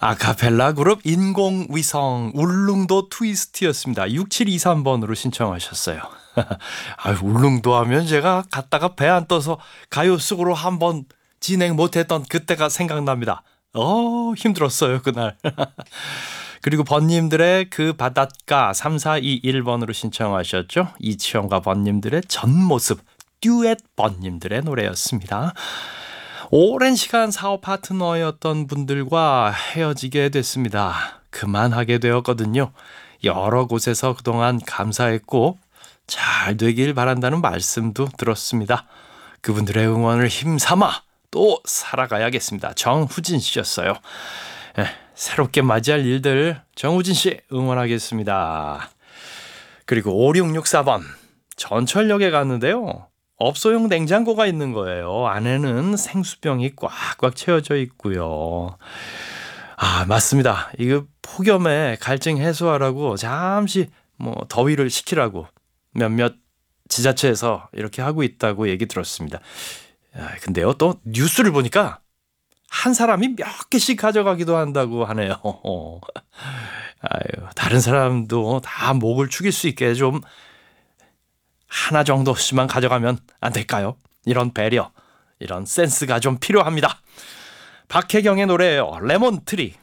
아카펠라 그룹 인공위성 울릉도 트위스트였습니다. 6723번으로 신청하셨어요. 울릉도 하면 제가 갔다가 배 안 떠서 가요 속으로 한번 진행 못했던 그때가 생각납니다. 힘들었어요 그날. 그리고 번님들의 그 바닷가 3421번으로 신청하셨죠. 이치영과 번님들의 전모습, 듀엣 번님들의 노래였습니다. 오랜 시간 사업 파트너였던 분들과 헤어지게 됐습니다. 그만하게 되었거든요. 여러 곳에서 그동안 감사했고 잘 되길 바란다는 말씀도 들었습니다. 그분들의 응원을 힘삼아 또 살아가야겠습니다. 정후진 씨였어요. 새롭게 맞이할 일들 정후진 씨 응원하겠습니다. 그리고 5664번 전철역에 갔는데요. 업소용 냉장고가 있는 거예요. 안에는 생수병이 꽉꽉 채워져 있고요. 맞습니다. 이거 폭염에 갈증 해소하라고 잠시 더위를 식히라고 몇몇 지자체에서 이렇게 하고 있다고 얘기 들었습니다. 근데요, 또 뉴스를 보니까 한 사람이 몇 개씩 가져가기도 한다고 하네요. 다른 사람도 다 목을 축일 수 있게 좀 하나 정도씩만 가져가면 안 될까요? 이런 배려, 이런 센스가 좀 필요합니다. 박혜경의 노래예요. 레몬트리.